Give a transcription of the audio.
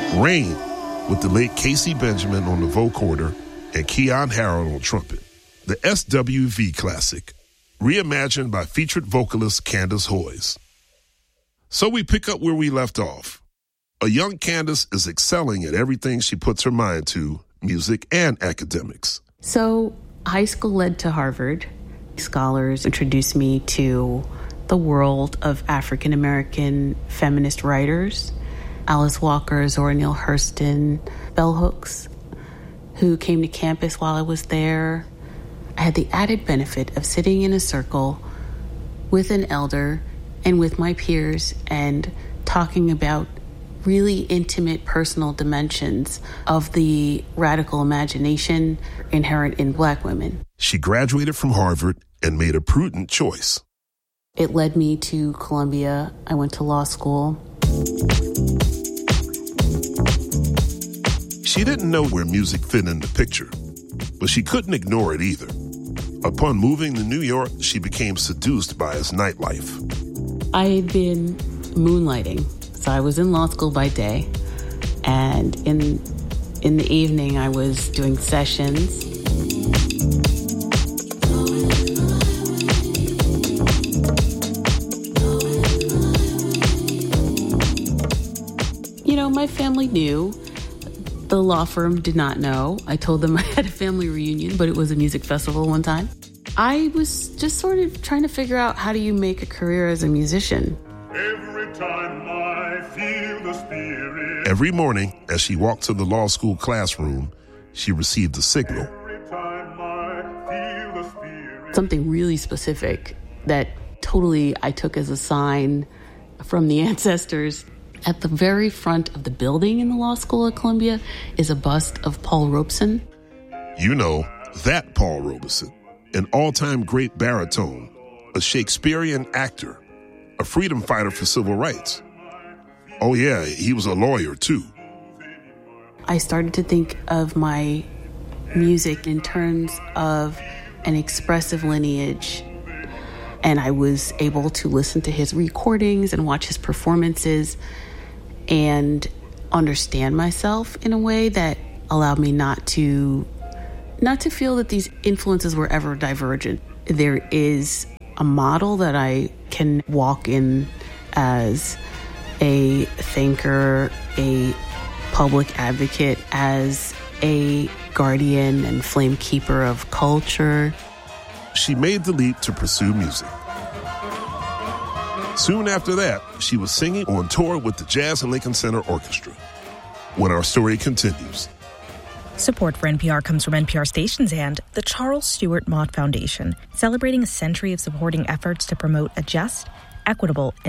Rain, with the late Casey Benjamin on the vocorder and Keon Harold on trumpet. The SWV classic, reimagined by featured vocalist Candace Hoyes. So we pick up where we left off. A young Candace is excelling at everything she puts her mind to, music and academics. So high school led to Harvard. Scholars introduced me to the world of African-American feminist writers, Alice Walker, Zora Neale Hurston, Bell Hooks, who came to campus while I was there. I had the added benefit of sitting in a circle with an elder and with my peers and talking about really intimate personal dimensions of the radical imagination inherent in Black women. She graduated from Harvard and made a prudent choice. It led me to Columbia. I went to law school. She didn't know where music fit in the picture, but she couldn't ignore it either. Upon moving to New York, she became seduced by its nightlife. I had been moonlighting. So I was in law school by day, and in the evening I was doing sessions. You know, my family knew. The law firm did not know. I told them I had a family reunion, but it was a music festival one time. I was just sort of trying to figure out, how do you make a career as a musician? Every time I feel the spirit. Every morning, as she walked to the law school classroom, she received a signal. Every time I feel the spirit. Something really specific that totally I took as a sign from the ancestors. At the very front of the building in the law school at Columbia is a bust of Paul Robeson. You know, that Paul Robeson, an all-time great baritone, a Shakespearean actor, a freedom fighter for civil rights. Oh yeah, he was a lawyer too. I started to think of my music in terms of an expressive lineage, and I was able to listen to his recordings and watch his performances and understand myself in a way that allowed me not to feel that these influences were ever divergent. There is a model that I can walk in as a thinker, a public advocate, as a guardian and flame keeper of culture. She made the leap to pursue music. Soon after that, she was singing on tour with the Jazz and Lincoln Center Orchestra. When our story continues. Support for NPR comes from NPR stations and the Charles Stewart Mott Foundation, celebrating a century of supporting efforts to promote a just, equitable, and